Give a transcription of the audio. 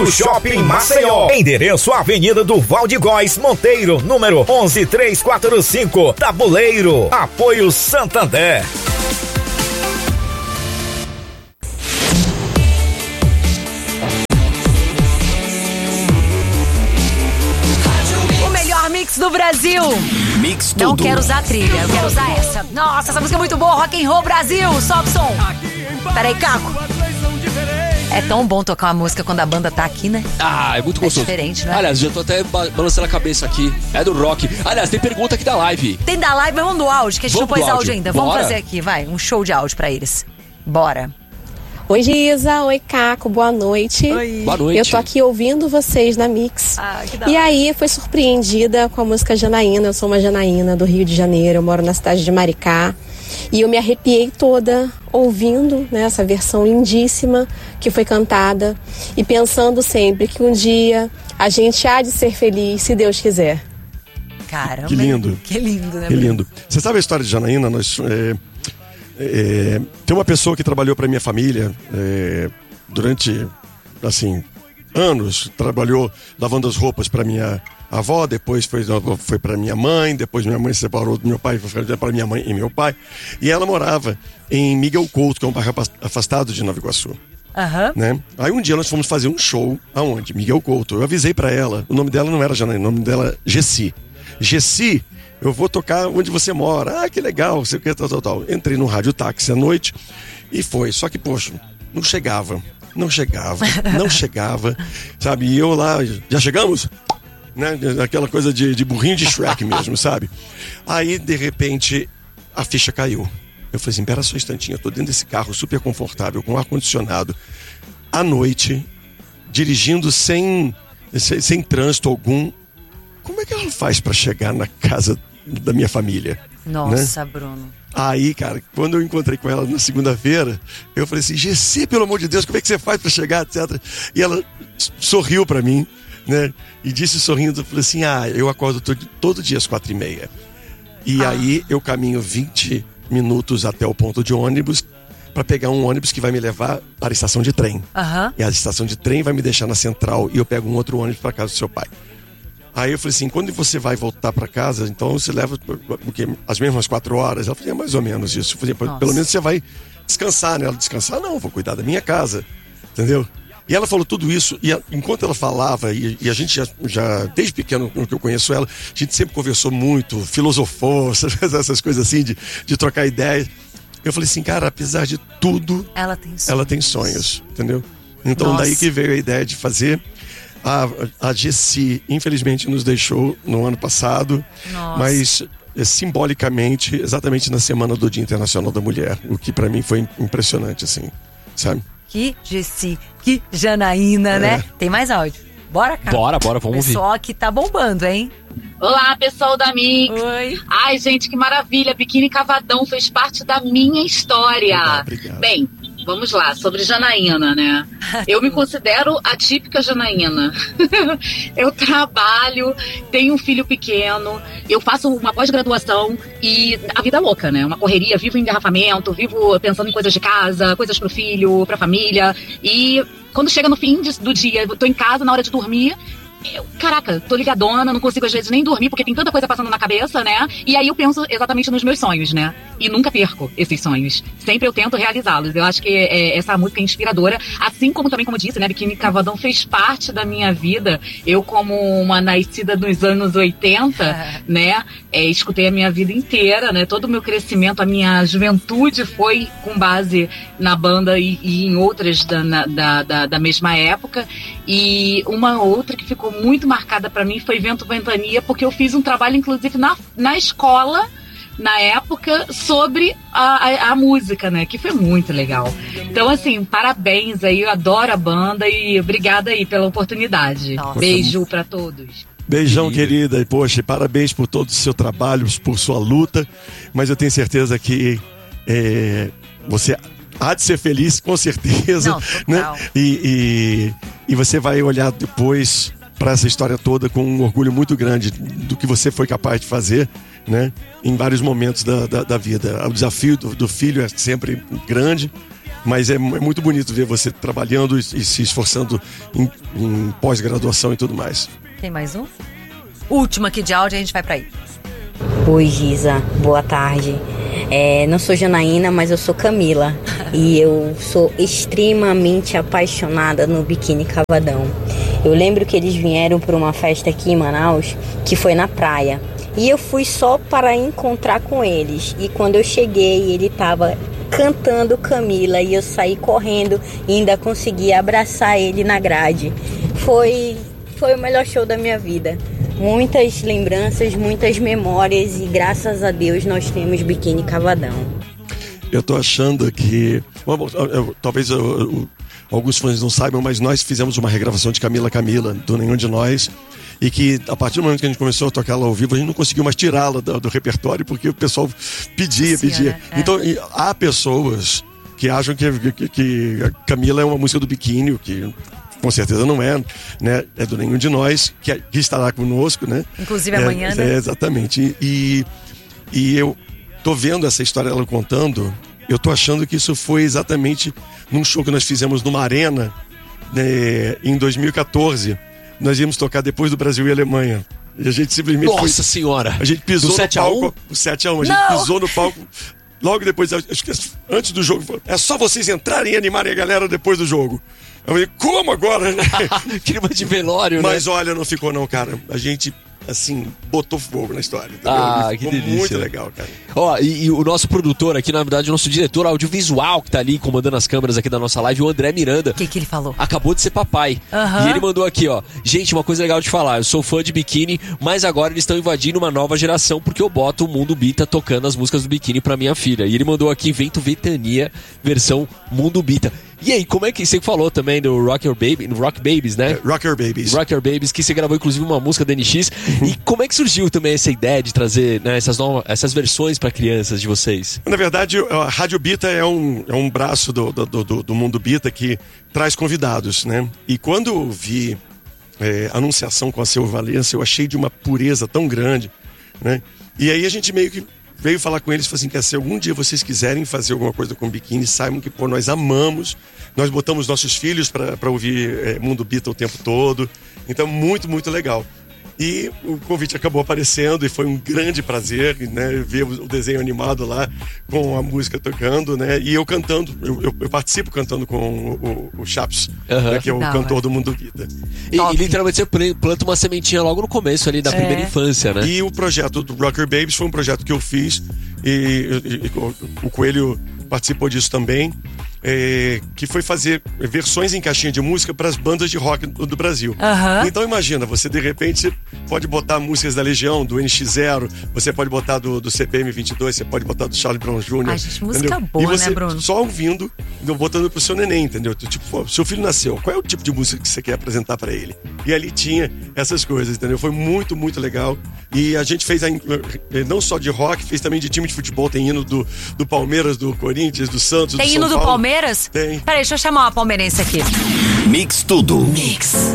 Shopping Maceió. Endereço Avenida do Valde Góes Monteiro, número 11345, Tabuleiro. Apoio Santander. O melhor mix do Brasil. Mix tudo. Não quero usar a trilha, eu quero usar essa. Nossa, essa música é muito boa. Rock and Roll Brasil. Sobe o som. Peraí, Caco. É tão bom tocar uma música quando a banda tá aqui, né? Ah, é muito gostoso. É diferente, não é? Aliás, já tô até balançando a cabeça aqui. É do rock. Aliás, tem pergunta aqui da live. Tem da live, vamos do áudio, que a gente Vamos não pôs do áudio áudio. ainda. Bora. Vamos fazer aqui, vai, um show de áudio pra eles. Bora. Oi, Giza. Oi, Caco. Boa noite. Oi. Boa noite. Eu tô aqui ouvindo vocês na Mix. Ah, que da E hora. aí, fui surpreendida com a música Janaína. Eu sou uma janaína do Rio de Janeiro. Eu moro na cidade de Maricá. E eu me arrepiei toda ouvindo, né, essa versão lindíssima que foi cantada. E pensando sempre que um dia a gente há de ser feliz, se Deus quiser. Caramba. Que lindo. Que lindo, né? Que lindo. Você sabe a história de Janaína? Tem uma pessoa que trabalhou para minha família durante, assim, anos. Trabalhou lavando as roupas para minha avó, depois foi para minha mãe, depois minha mãe se separou do meu pai, foi para minha mãe e meu pai. E ela morava em Miguel Couto, que é um bairro afastado de Nova Iguaçu. Aham. Né? Aí um dia nós fomos fazer um show, aonde? Miguel Couto. Eu avisei pra ela, o nome dela não era Janaína, o nome dela é Gessi. Gessi, eu vou tocar onde você mora. Ah, que legal, sei o que, tal. Entrei no rádio táxi à noite e foi. Só que, poxa, não chegava, sabe? E eu lá, já chegamos? Né? Aquela coisa de burrinho de Shrek mesmo, sabe? Aí, de repente, a ficha caiu. Eu falei assim, pera só um instantinho, eu tô dentro desse carro super confortável, com ar-condicionado, à noite, dirigindo sem trânsito algum. Como é que ela faz pra chegar na casa da minha família? Nossa, né? Bruno. Aí, cara, quando eu encontrei com ela na segunda-feira, eu falei assim, Gessi, pelo amor de Deus, como é que você faz pra chegar, etc. E ela sorriu pra mim, né? E disse sorrindo, eu falei assim, eu acordo todo dia às 4h30. E aí eu caminho 20 minutos até o ponto de ônibus para pegar um ônibus que vai me levar para a estação de trem. Aham. E a estação de trem vai me deixar na central e eu pego um outro ônibus para casa do seu pai. Aí eu falei assim, quando você vai voltar para casa, então você leva porque, as mesmas 4 horas? Ela falou, mais ou menos isso. Eu falei, pelo menos você vai descansar, né? Ela, descansar? Não, vou cuidar da minha casa, entendeu? E ela falou tudo isso, e enquanto ela falava, e a gente já desde pequeno, que eu conheço ela, a gente sempre conversou muito, filosofou, essas coisas assim, de trocar ideias. Eu falei assim, cara, apesar de tudo, Ela tem sonhos. ela tem sonhos, entendeu? Então Nossa. daí que veio a ideia de fazer. A Gessi, infelizmente, nos deixou no ano passado, Nossa. mas simbolicamente, exatamente na semana do Dia Internacional da Mulher, o que pra mim foi impressionante, assim, sabe? Que Gessi, que Janaína, né? Tem mais áudio. Bora, cara. Bora, vamos ouvir. Pessoal aqui tá bombando, hein? Olá, pessoal da Mix. Oi. Ai, gente, que maravilha. Biquíni Cavadão fez parte da minha história. Obrigado. Bem, vamos lá, sobre Janaína, né? Eu me considero a típica Janaína. Eu trabalho, tenho um filho pequeno, eu faço uma pós-graduação e a vida é louca, né? Uma correria, vivo em engarrafamento, vivo pensando em coisas de casa, coisas pro filho, pra família. E quando chega no fim do dia, eu tô em casa na hora de dormir. Caraca, tô ligadona, não consigo às vezes nem dormir porque tem tanta coisa passando na cabeça, né? E aí eu penso exatamente nos meus sonhos, né? E nunca perco esses sonhos. Sempre eu tento realizá-los. Eu acho que essa música é inspiradora. Assim como também, como disse, né? Biquíni Cavadão fez parte da minha vida. Eu, como uma nascida dos anos 80, né? Escutei a minha vida inteira, né? Todo o meu crescimento, a minha juventude foi com base na banda e em outras da mesma época. E uma outra que ficou muito marcada pra mim foi Vento Ventania, porque eu fiz um trabalho, inclusive, na escola, na época, sobre a música, né? Que foi muito legal. Então, assim, parabéns aí, eu adoro a banda e obrigada aí pela oportunidade. Nossa. Beijo pra todos. Beijão, querida, e poxa, parabéns por todo o seu trabalho, por sua luta, mas eu tenho certeza que você há de ser feliz, com certeza. Não, total. Né? E você vai olhar depois para essa história toda com um orgulho muito grande do que você foi capaz de fazer, né? Em vários momentos da vida. O desafio do filho é sempre grande, Mas é muito bonito ver você trabalhando e se esforçando em pós-graduação e tudo mais. Tem mais um? Último aqui de áudio, a gente vai pra aí. Oi, Giza, boa tarde. Não sou Janaína, mas eu sou Camila. E eu sou extremamente apaixonada no Biquíni Cavadão. Eu lembro que eles vieram para uma festa aqui em Manaus, que foi na praia. E eu fui só para encontrar com eles. E quando eu cheguei, ele estava cantando Camila. E eu saí correndo e ainda consegui abraçar ele na grade. Foi o melhor show da minha vida. Muitas lembranças, muitas memórias. E graças a Deus nós temos Biquíni Cavadão. Eu tô achando que... talvez alguns fãs não saibam, mas nós fizemos uma regravação de Camila, do Nenhum de Nós. E que, a partir do momento que a gente começou a tocar ela ao vivo, a gente não conseguiu mais tirá-la do repertório, porque o pessoal pedia. Então, há pessoas que acham que Camila é uma música do Biquíni, que com certeza não é, né? É do Nenhum de Nós, que estará conosco, né? Inclusive amanhã, né? Exatamente. E eu tô vendo essa história ela contando, eu tô achando que isso foi exatamente num show que nós fizemos numa arena, né, em 2014. Nós íamos tocar depois do Brasil e Alemanha. E a gente simplesmente Nossa senhora! A gente pisou no palco. 7-1. A gente pisou no palco. Logo depois, acho que antes do jogo, é só vocês entrarem e animarem a galera depois do jogo. Eu falei, como agora? Clima de velório, Mas olha, não ficou não, cara. A gente, assim, botou fogo na história. Entendeu? Que delícia. Muito legal, cara. Ó, e o nosso produtor aqui, na verdade, o nosso diretor audiovisual que tá ali comandando as câmeras aqui da nossa live, o André Miranda. O que ele falou? Acabou de ser papai. E ele mandou aqui, ó. Gente, uma coisa legal de falar. Eu sou fã de Biquíni, mas agora eles estão invadindo uma nova geração porque eu boto o Mundo Bita tocando as músicas do Biquíni pra minha filha. E ele mandou aqui Vento Ventania, versão Mundo Bita. E aí, como é que você falou também do Rock Babies, né? Rock Your Babies. Rock Your Babies, que você gravou inclusive uma música da NX. E como é que surgiu também essa ideia de trazer, né, essas versões para crianças de vocês? Na verdade, a Rádio Bita é um braço do Mundo Bita que traz convidados, né? E quando eu vi a anunciação com a Seu Valença, eu achei de uma pureza tão grande, né? E aí a gente meio que veio falar com eles e falou assim, que se algum dia vocês quiserem fazer alguma coisa com Biquíni, saibam que nós amamos, nós botamos nossos filhos para ouvir Mundo Bita o tempo todo, então muito, muito legal. E o convite acabou aparecendo e foi um grande prazer, né, ver o desenho animado lá com a música tocando, né, e eu cantando, eu participo cantando com o Chaps, né, que é o cantor do Mundo Bita. E literalmente você planta uma sementinha logo no começo ali da primeira infância, né? E o projeto do Rocker Babies foi um projeto que eu fiz e o Coelho participou disso também. Que foi fazer versões em caixinha de música para as bandas de rock do Brasil. Então imagina, você de repente pode botar músicas da Legião, do NX0, você pode botar do CPM 22, você pode botar do Charlie Brown Jr. Ai, gente, música boa, e você, né, Bruno? só ouvindo, botando pro seu neném, entendeu? Tipo, seu filho nasceu, qual é o tipo de música que você quer apresentar para ele? E ali tinha essas coisas, entendeu? Foi muito, muito legal. E a gente fez não só de rock, fez também de time de futebol, tem hino do Palmeiras, do Corinthians, do Santos, tem do hino São do Paulo. Palmeiras? Tem. Peraí, deixa eu chamar uma palmeirense aqui. Mix Tudo. Mix.